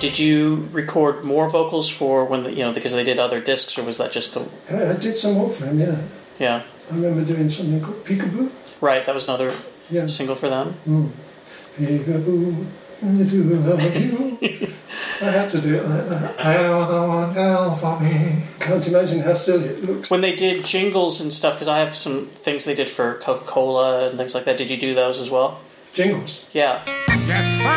Did you record more vocals for when because they did other discs, or was that just the? I did some more for him. Yeah. Yeah. I remember doing something called Peekaboo. Right, that was another single for them. Peekaboo, I do love you. I had to do it like that. You're the one girl for me. Can't imagine how silly it looks. When they did jingles and stuff, because I have some things they did for Coca-Cola and things like that. Did you do those as well? Jingles? Yeah. Yes, sir.